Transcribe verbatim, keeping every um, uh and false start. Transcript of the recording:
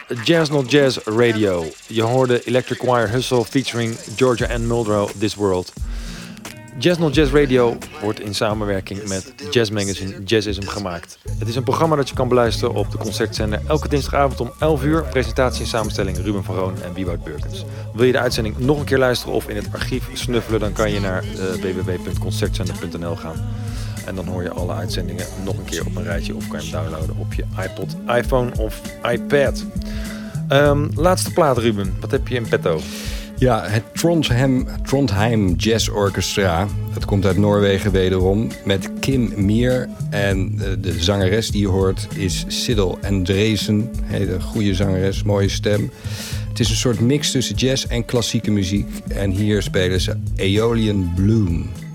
Jazz Not Jazz Radio. Je hoorde Electric Choir Hustle featuring Georgia Ann Muldrow, This World. Jazz Not Jazz Radio wordt in samenwerking met Jazz Magazine Jazzism gemaakt. Het is een programma dat je kan beluisteren op de Concertzender elke dinsdagavond om elf uur. Presentatie en samenstelling Ruben van Roon en Wieboud Burkens. Wil je de uitzending nog een keer luisteren of in het archief snuffelen, dan kan je naar uh, w w w punt concertzender punt n l gaan. En dan hoor je alle uitzendingen nog een keer op een rijtje of kan je hem downloaden op je iPod, iPhone of iPad. Um, laatste plaat, Ruben. Wat heb je in petto? Ja, het Trondheim, Trondheim Jazz Orchestra. Dat komt uit Noorwegen wederom. Met Kim Mier. En de zangeres die je hoort is Siddel Andresen. Hele goede zangeres, mooie stem. Het is een soort mix tussen jazz en klassieke muziek. En hier spelen ze Aeolian Bloom.